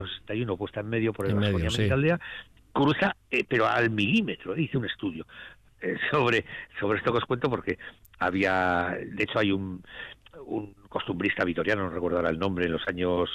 61, puesta en medio por el En medio, Baskonia sí. Mendizaldea, cruza, pero al milímetro. Hice un estudio sobre esto que os cuento, porque de hecho hay un costumbrista vitoriano, no recuerdo ahora el nombre, en los años